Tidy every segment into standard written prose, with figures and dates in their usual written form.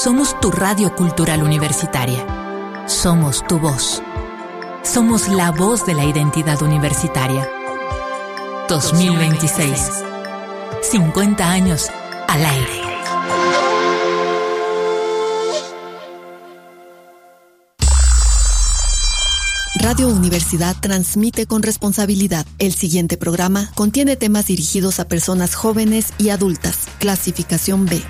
Somos tu radio cultural universitaria. Somos tu voz. Somos la voz de la identidad universitaria. 2026. 50 años al aire. Radio Universidad transmite con responsabilidad. El siguiente programa contiene temas dirigidos a personas jóvenes y adultas. Clasificación B.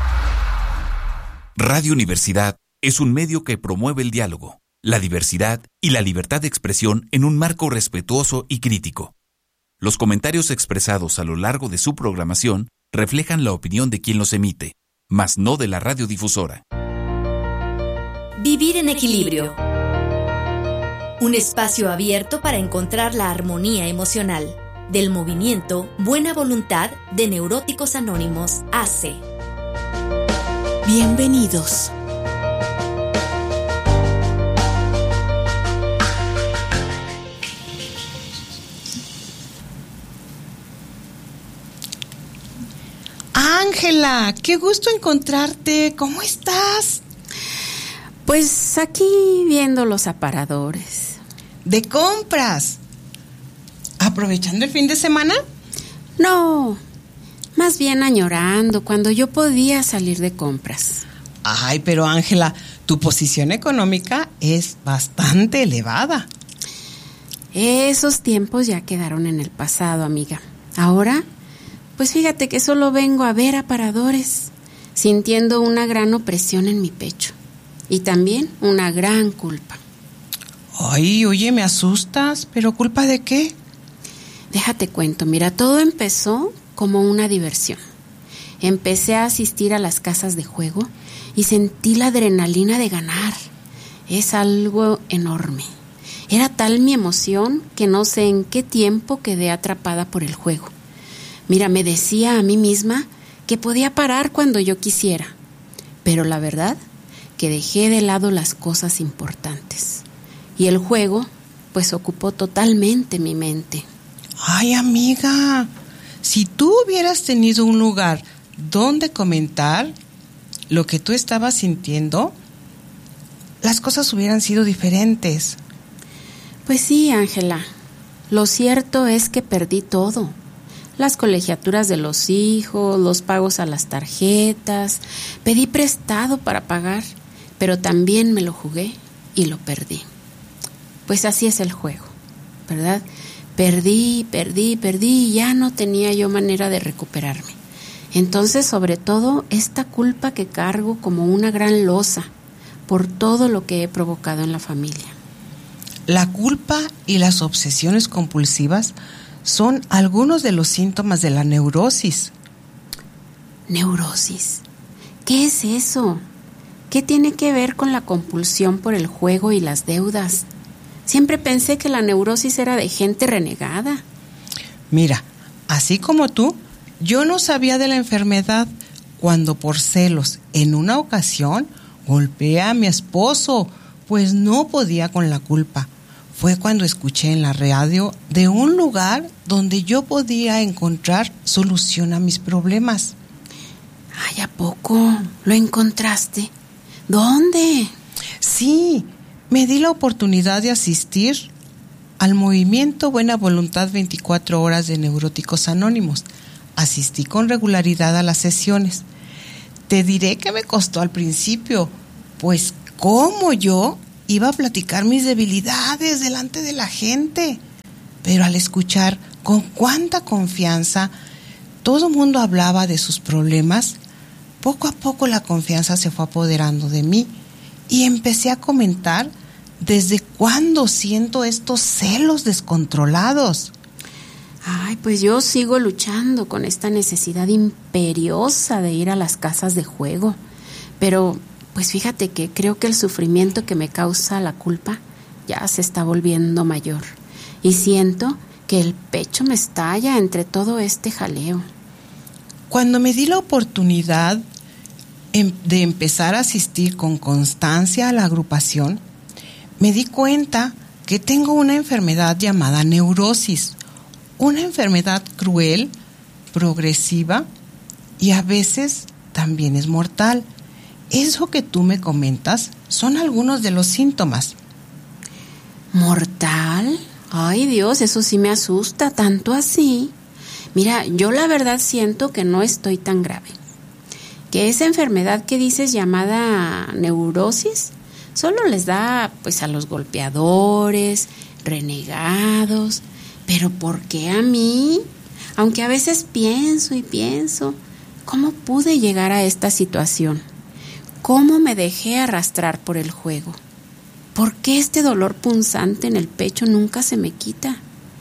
Radio Universidad es un medio que promueve el diálogo, la diversidad y la libertad de expresión en un marco respetuoso y crítico. Los comentarios expresados a lo largo de su programación reflejan la opinión de quien los emite, mas no de la radiodifusora. Vivir en equilibrio. Un espacio abierto para encontrar la armonía emocional. Del movimiento Buena Voluntad de Neuróticos Anónimos AC. Bienvenidos. Ángela, qué gusto encontrarte. ¿Cómo estás? Pues aquí viendo los aparadores. ¿De compras? ¿Aprovechando el fin de semana? No, más bien añorando cuando yo podía salir de compras. Ay, pero Ángela, tu posición económica es bastante elevada. Esos tiempos ya quedaron en el pasado, amiga. Ahora, pues fíjate que solo vengo a ver aparadores, sintiendo una gran opresión en mi pecho y también una gran culpa. Ay, oye, me asustas, ¿pero culpa de qué? Déjate cuento, mira, todo empezó como una diversión. Empecé a asistir a las casas de juego y sentí la adrenalina de ganar. Es algo enorme. Era tal mi emoción que no sé en qué tiempo quedé atrapada por el juego. Mira, me decía a mí misma que podía parar cuando yo quisiera, pero la verdad que dejé de lado las cosas importantes. Y el juego, pues, ocupó totalmente mi mente. Ay, amiga, si tú hubieras tenido un lugar donde comentar lo que tú estabas sintiendo, las cosas hubieran sido diferentes. Pues sí, Ángela. Lo cierto es que perdí todo. Las colegiaturas de los hijos, los pagos a las tarjetas. Pedí prestado para pagar, pero también me lo jugué y lo perdí. Pues así es el juego, ¿verdad? Perdí y ya no tenía yo manera de recuperarme. Entonces, sobre todo, esta culpa que cargo como una gran losa por todo lo que he provocado en la familia. La culpa y las obsesiones compulsivas son algunos de los síntomas de la neurosis. ¿Neurosis? ¿Qué es eso? ¿Qué tiene que ver con la compulsión por el juego y las deudas? Siempre pensé que la neurosis era de gente renegada. Mira, así como tú, yo no sabía de la enfermedad cuando por celos, en una ocasión, golpeé a mi esposo, pues no podía con la culpa. Fue cuando escuché en la radio de un lugar donde yo podía encontrar solución a mis problemas. Ay, ¿a poco? ¿Lo encontraste? ¿Dónde? Sí, me di la oportunidad de asistir al movimiento Buena Voluntad 24 horas de Neuróticos Anónimos. Asistí con regularidad a las sesiones. Te diré que me costó al principio, pues ¿cómo yo iba a platicar mis debilidades delante de la gente? Pero al escuchar con cuánta confianza todo el mundo hablaba de sus problemas, poco a poco la confianza se fue apoderando de mí y empecé a comentar desde cuándo siento estos celos descontrolados. Ay, pues yo sigo luchando con esta necesidad imperiosa de ir a las casas de juego. Pero, pues fíjate que creo que el sufrimiento que me causa la culpa ya se está volviendo mayor. Y siento que el pecho me estalla entre todo este jaleo. Cuando me di la oportunidad de empezar a asistir con constancia a la agrupación, me di cuenta que tengo una enfermedad llamada neurosis, una enfermedad cruel, progresiva y a veces también es mortal. Eso que tú me comentas son algunos de los síntomas. ¿Mortal? Ay, Dios, eso sí me asusta, tanto así. Mira, yo la verdad siento que no estoy tan grave. Que esa enfermedad que dices llamada neurosis solo les da pues a los golpeadores, renegados. Pero ¿por qué a mí? Aunque a veces pienso, ¿cómo pude llegar a esta situación? ¿Cómo me dejé arrastrar por el juego? ¿Por qué este dolor punzante en el pecho nunca se me quita?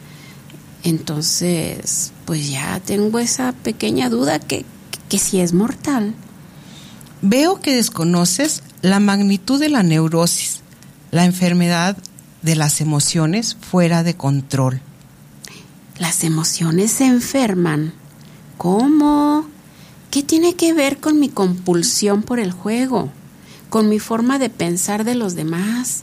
Entonces, pues ya tengo esa pequeña duda que si es mortal. Veo que desconoces la magnitud de la neurosis, la enfermedad de las emociones fuera de control. ¿Las emociones se enferman? ¿Cómo? ¿Qué tiene que ver con mi compulsión por el juego? ¿Con mi forma de pensar de los demás?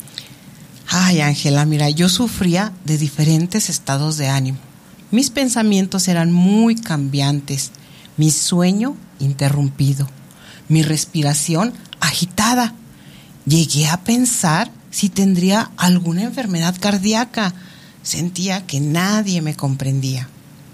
Ay, Ángela, mira, yo sufría de diferentes estados de ánimo. Mis pensamientos eran muy cambiantes, mi sueño interrumpido, mi respiración agitada. Llegué a pensar si tendría alguna enfermedad cardíaca. Sentía que nadie me comprendía.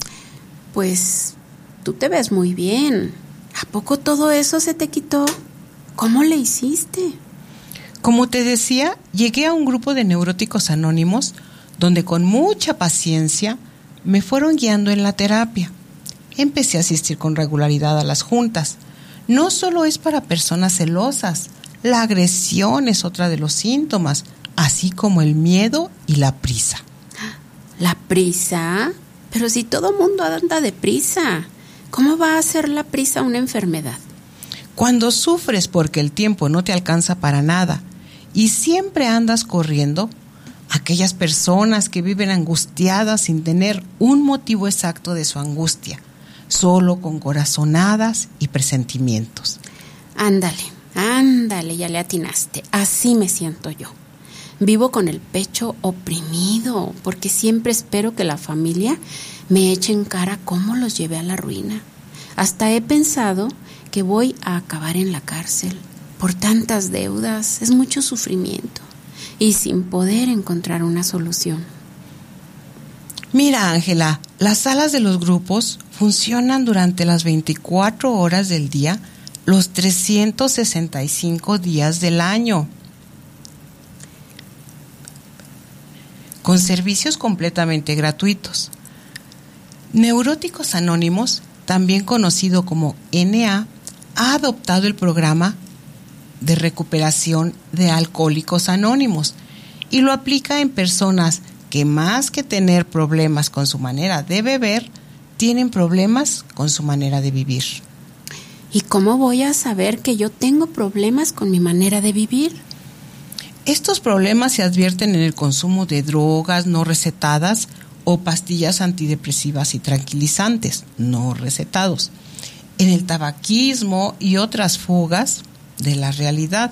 Pues tú te ves muy bien. ¿A poco todo eso se te quitó? ¿Cómo le hiciste? Como te decía, llegué a un grupo de neuróticos anónimos donde con mucha paciencia me fueron guiando en la terapia. Empecé a asistir con regularidad a las juntas. No solo es para personas celosas, la agresión es otra de los síntomas, así como el miedo y la prisa. ¿La prisa? Pero si todo mundo anda deprisa, ¿cómo va a ser la prisa una enfermedad? Cuando sufres porque el tiempo no te alcanza para nada y siempre andas corriendo, aquellas personas que viven angustiadas sin tener un motivo exacto de su angustia, solo con corazonadas y presentimientos. Ándale, ya le atinaste. Así me siento yo. Vivo con el pecho oprimido porque siempre espero que la familia me eche en cara cómo los llevé a la ruina. Hasta he pensado que voy a acabar en la cárcel. Por tantas deudas, es mucho sufrimiento y sin poder encontrar una solución. Mira, Ángela, las salas de los grupos funcionan durante las 24 horas del día, los 365 días del año, con servicios completamente gratuitos. Neuróticos Anónimos, también conocido como NA, ha adoptado el programa de recuperación de Alcohólicos Anónimos y lo aplica en personas que más que tener problemas con su manera de beber, tienen problemas con su manera de vivir. ¿Y cómo voy a saber que yo tengo problemas con mi manera de vivir? Estos problemas se advierten en el consumo de drogas no recetadas o pastillas antidepresivas y tranquilizantes no recetados, en el tabaquismo y otras fugas de la realidad,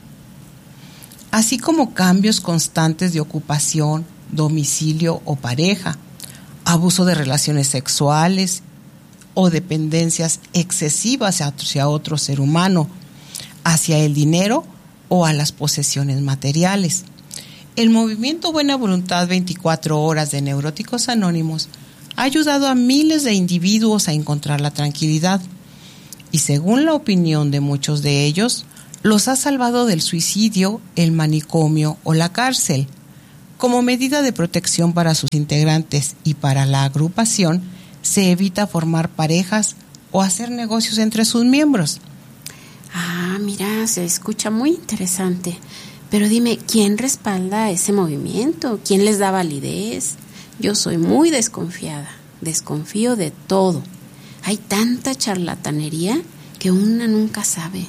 así como cambios constantes de ocupación, domicilio o pareja, abuso de relaciones sexuales o dependencias excesivas hacia otro ser humano, hacia el dinero o a las posesiones materiales. El movimiento Buena Voluntad 24 Horas de Neuróticos Anónimos ha ayudado a miles de individuos a encontrar la tranquilidad y, según la opinión de muchos de ellos, los ha salvado del suicidio, el manicomio o la cárcel. Como medida de protección para sus integrantes y para la agrupación, se evita formar parejas o hacer negocios entre sus miembros. Ah, mira, se escucha muy interesante. Pero dime, ¿quién respalda ese movimiento? ¿Quién les da validez? Yo soy muy desconfiada, desconfío de todo. Hay tanta charlatanería que una nunca sabe.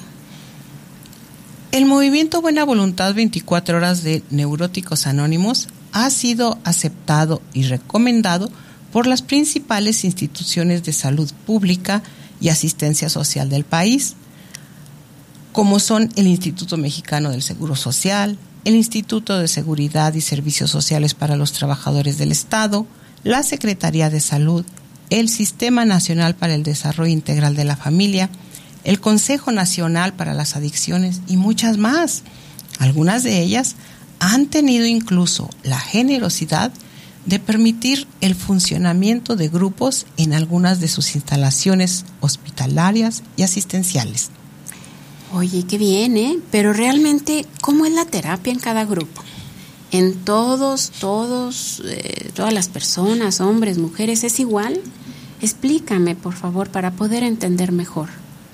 El movimiento Buena Voluntad 24 Horas de Neuróticos Anónimos ha sido aceptado y recomendado por las principales instituciones de salud pública y asistencia social del país, como son el Instituto Mexicano del Seguro Social, el Instituto de Seguridad y Servicios Sociales para los Trabajadores del Estado, la Secretaría de Salud, el Sistema Nacional para el Desarrollo Integral de la Familia, el Consejo Nacional para las Adicciones y muchas más. Algunas de ellas han tenido incluso la generosidad de permitir el funcionamiento de grupos en algunas de sus instalaciones hospitalarias y asistenciales. Oye, qué bien, ¿eh? Pero realmente, ¿cómo es la terapia en cada grupo? ¿En todas las personas, hombres, mujeres, es igual? Explícame, por favor, para poder entender mejor.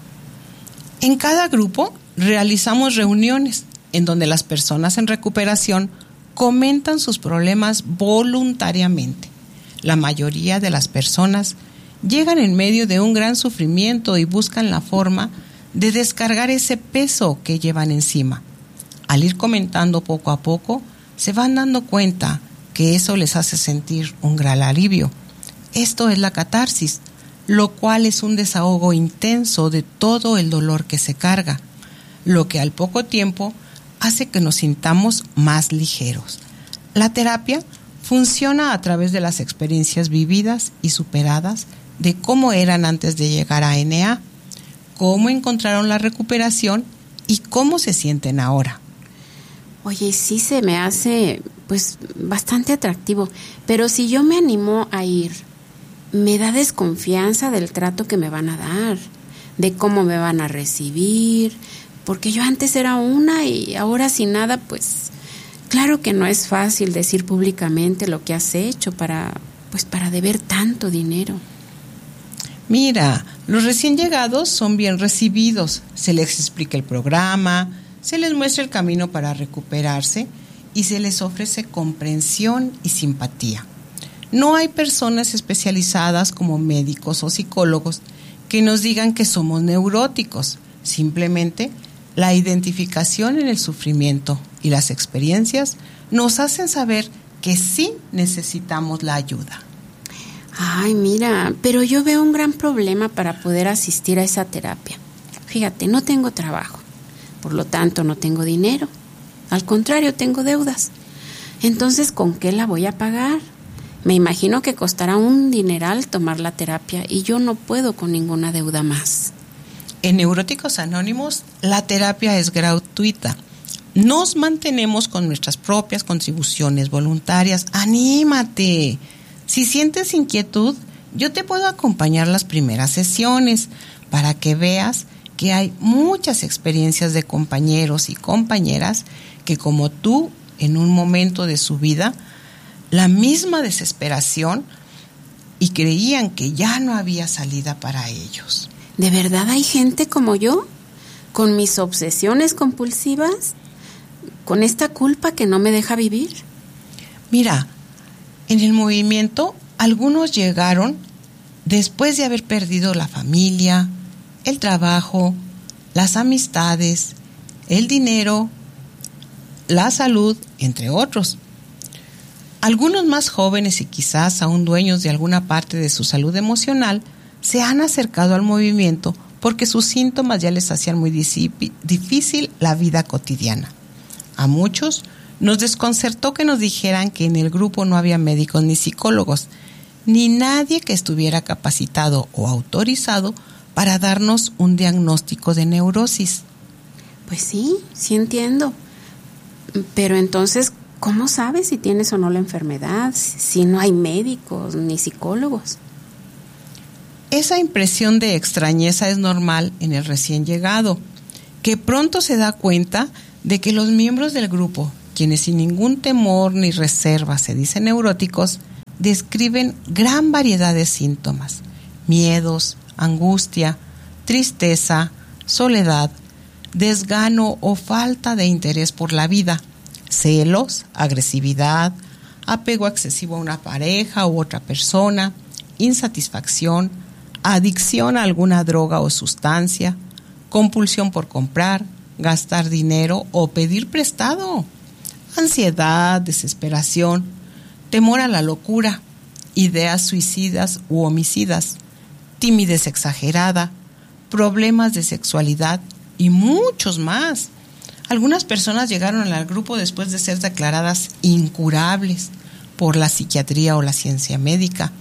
En cada grupo realizamos reuniones en donde las personas en recuperación comentan sus problemas voluntariamente. La mayoría de las personas llegan en medio de un gran sufrimiento y buscan la forma de descargar ese peso que llevan encima. Al ir comentando poco a poco, se van dando cuenta que eso les hace sentir un gran alivio. Esto es la catarsis, lo cual es un desahogo intenso de todo el dolor que se carga, lo que al poco tiempo hace que nos sintamos más ligeros. La terapia funciona a través de las experiencias vividas y superadas de cómo eran antes de llegar a NA, cómo encontraron la recuperación y cómo se sienten ahora. Oye, sí se me hace pues bastante atractivo, pero si yo me animo a ir, me da desconfianza del trato que me van a dar, de cómo me van a recibir, porque yo antes era una y ahora sin nada, pues claro que no es fácil decir públicamente lo que has hecho para deber tanto dinero. Mira, los recién llegados son bien recibidos, se les explica el programa, se les muestra el camino para recuperarse y se les ofrece comprensión y simpatía. No hay personas especializadas como médicos o psicólogos que nos digan que somos neuróticos, simplemente la identificación en el sufrimiento y las experiencias nos hacen saber que sí necesitamos la ayuda. Ay, mira, pero yo veo un gran problema para poder asistir a esa terapia. Fíjate, no tengo trabajo, por lo tanto no tengo dinero. Al contrario, tengo deudas. Entonces, ¿con qué la voy a pagar? Me imagino que costará un dineral tomar la terapia y yo no puedo con ninguna deuda más. En Neuróticos Anónimos, la terapia es gratuita. Nos mantenemos con nuestras propias contribuciones voluntarias. ¡Anímate! Si sientes inquietud, yo te puedo acompañar las primeras sesiones para que veas que hay muchas experiencias de compañeros y compañeras que, como tú, en un momento de su vida, la misma desesperación y creían que ya no había salida para ellos. ¿De verdad hay gente como yo? ¿Con mis obsesiones compulsivas? ¿Con esta culpa que no me deja vivir? Mira, en el movimiento algunos llegaron después de haber perdido la familia, el trabajo, las amistades, el dinero, la salud, entre otros. Algunos más jóvenes y quizás aún dueños de alguna parte de su salud emocional se han acercado al movimiento porque sus síntomas ya les hacían muy difícil la vida cotidiana. A muchos nos desconcertó que nos dijeran que en el grupo no había médicos ni psicólogos, ni nadie que estuviera capacitado o autorizado para darnos un diagnóstico de neurosis. Pues sí entiendo. Pero entonces, ¿cómo sabes si tienes o no la enfermedad? Si no hay médicos ni psicólogos. Esa impresión de extrañeza es normal en el recién llegado, que pronto se da cuenta de que los miembros del grupo, quienes sin ningún temor ni reserva se dicen neuróticos, describen gran variedad de síntomas: miedos, angustia, tristeza, soledad, desgano o falta de interés por la vida, celos, agresividad, apego excesivo a una pareja u otra persona, insatisfacción, adicción a alguna droga o sustancia, compulsión por comprar, gastar dinero o pedir prestado, ansiedad, desesperación, temor a la locura, ideas suicidas u homicidas, timidez exagerada, problemas de sexualidad y muchos más. Algunas personas llegaron al grupo después de ser declaradas incurables por la psiquiatría o la ciencia médica.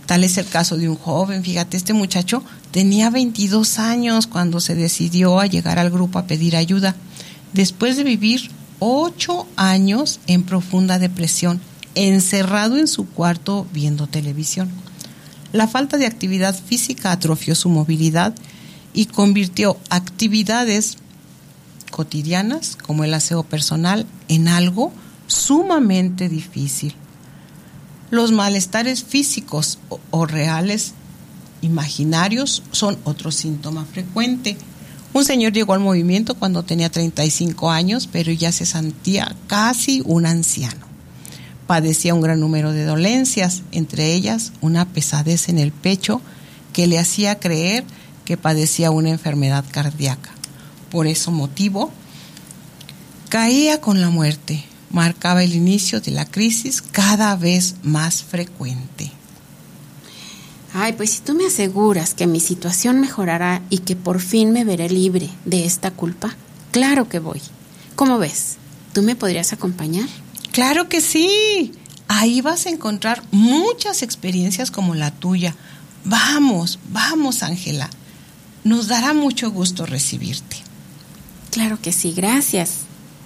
Tal es el caso de un joven. Fíjate, este muchacho tenía 22 años cuando se decidió a llegar al grupo a pedir ayuda, después de vivir 8 años en profunda depresión, encerrado en su cuarto viendo televisión. La falta de actividad física atrofió su movilidad y convirtió actividades cotidianas, como el aseo personal, en algo sumamente difícil. Los malestares físicos o reales, imaginarios, son otro síntoma frecuente. Un señor llegó al movimiento cuando tenía 35 años, pero ya se sentía casi un anciano. Padecía un gran número de dolencias, entre ellas una pesadez en el pecho que le hacía creer que padecía una enfermedad cardíaca. Por ese motivo, caía con la muerte. Marcaba el inicio de la crisis cada vez más frecuente. Ay, pues si tú me aseguras que mi situación mejorará y que por fin me veré libre de esta culpa, claro que voy. ¿Cómo ves? ¿Tú me podrías acompañar? ¡Claro que sí! Ahí vas a encontrar muchas experiencias como la tuya. Vamos, Ángela. Nos dará mucho gusto recibirte. Claro que sí, gracias.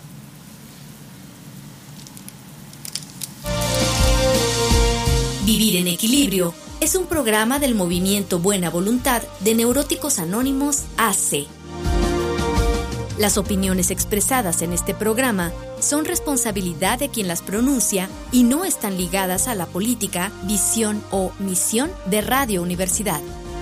Vivir en Equilibrio es un programa del Movimiento Buena Voluntad de Neuróticos Anónimos AC. Las opiniones expresadas en este programa son responsabilidad de quien las pronuncia y no están ligadas a la política, visión o misión de Radio Universidad.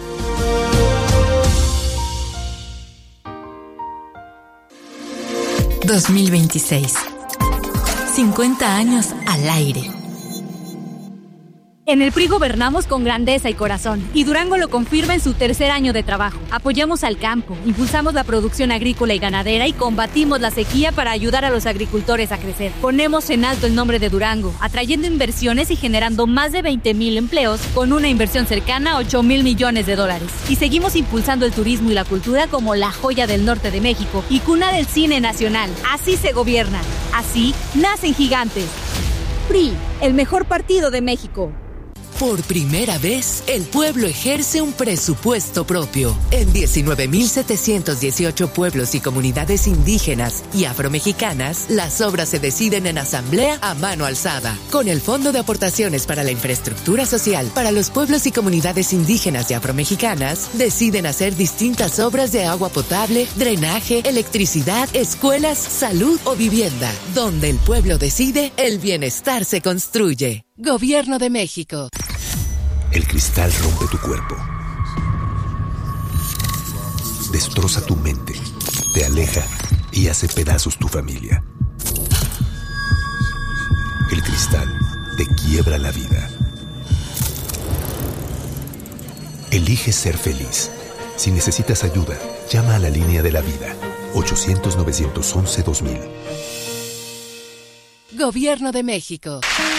...2026... 50 años al aire. En el PRI gobernamos con grandeza y corazón, y Durango lo confirma en su tercer año de trabajo. Apoyamos al campo, impulsamos la producción agrícola y ganadera y combatimos la sequía para ayudar a los agricultores a crecer. Ponemos en alto el nombre de Durango, atrayendo inversiones y generando más de 20,000 empleos con una inversión cercana a 8,000 millones de dólares. Y seguimos impulsando el turismo y la cultura como la joya del norte de México y cuna del cine nacional. Así se gobierna, así nacen gigantes. PRI, el mejor partido de México. Por primera vez, el pueblo ejerce un presupuesto propio. En 19,718 pueblos y comunidades indígenas y afromexicanas, las obras se deciden en asamblea a mano alzada. Con el Fondo de Aportaciones para la Infraestructura Social para los pueblos y comunidades indígenas y afromexicanas, deciden hacer distintas obras de agua potable, drenaje, electricidad, escuelas, salud o vivienda. Donde el pueblo decide, el bienestar se construye. Gobierno de México. El cristal rompe tu cuerpo, destroza tu mente, te aleja y hace pedazos tu familia. El cristal te quiebra la vida. Elige ser feliz. Si necesitas ayuda, llama a la línea de la vida, 800-911-2000. Gobierno de México.